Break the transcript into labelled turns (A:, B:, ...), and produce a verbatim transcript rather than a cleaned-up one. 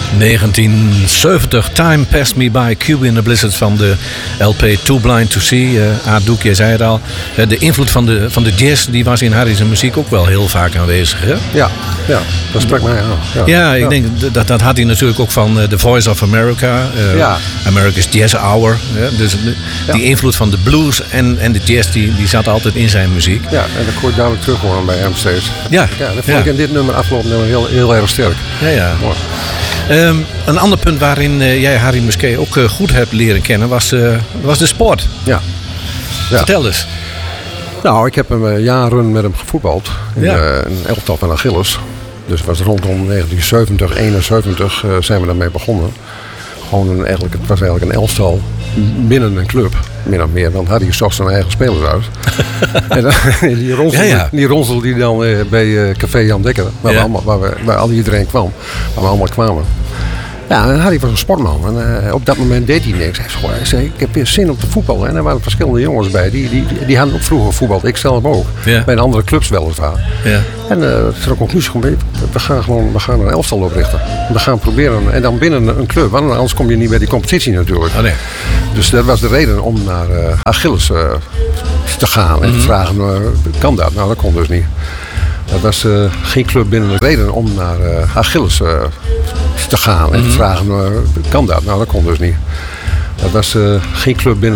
A: negentien zeventig, Time Passed Me By, Cube in the Blizzard van de L P Too Blind to See. Uh, Aad Doek, jij zei het al. Uh, de invloed van de, van de jazz die was in Harry's muziek ook wel heel vaak aanwezig. Hè?
B: Ja, ja, dat sprak mij aan. Ja,
A: ja ik
B: ja.
A: denk dat, dat had hij natuurlijk ook van uh, The Voice of America. Uh,
B: ja.
A: America's Jazz Hour. Hè? Dus de,
B: ja.
A: die invloed van de blues en, en de jazz die, die zat altijd in zijn muziek.
B: Ja, en dat kon je duidelijk terug horen bij hem steeds.
A: Ja.
B: Ja, dat vond
A: ja.
B: ik in dit nummer afgelopen nummer heel, heel erg sterk.
A: Ja, ja.
B: Mooi.
A: Um, een ander punt waarin uh, jij Harry Musquet ook uh, goed hebt leren kennen was, uh, was de sport.
B: Ja. ja.
A: Vertel eens.
B: Nou, ik heb hem uh, jaren met hem gevoetbald. In
A: ja.
B: uh, een elftal van Achilles. Dus het was rondom negentien zeventig, eenenzeventig uh, zijn we daarmee begonnen. Gewoon een, eigenlijk, het was eigenlijk een elftal binnen een club. Min of meer, want Harry zocht zijn eigen spelers uit. en uh, die ronselde ja, ja. die, ronselde die dan uh, bij uh, Café Jan Dekker. Waar, ja. we allemaal, waar, we, waar al iedereen kwam. Waar we allemaal kwamen. Ja, en Harry was een sportman. En uh, op dat moment deed hij niks. Hij zei, hij zei, ik heb weer zin om te voetballen. En er waren verschillende jongens bij. Die, die, die hadden ook vroeger voetbald. Ik zelf ook. Ja. Bij een andere clubs weliswaar. Ja. En uh, het is er ook conclusie gekomen. We gaan gewoon we gaan een elftal oprichten. We gaan proberen. En dan binnen een club. Want anders kom je niet bij die competitie natuurlijk.
A: Oh nee.
B: Dus dat was de reden om naar uh, Achilles uh, te gaan. En mm-hmm. te vragen, uh, kan dat? Nou, dat kon dus niet. Dat was uh, geen club binnen de reden om naar uh, Achilles uh, te gaan. En mm-hmm. te vragen, uh, kan dat? Nou, dat kon dus niet. Dat was uh, geen club binnen